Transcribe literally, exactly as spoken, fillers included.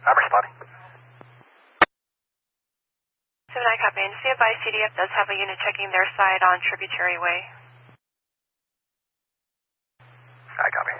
I'm responding. seven nine copy. And C F I C D F does have a unit checking their side on Tributary Way. I copy.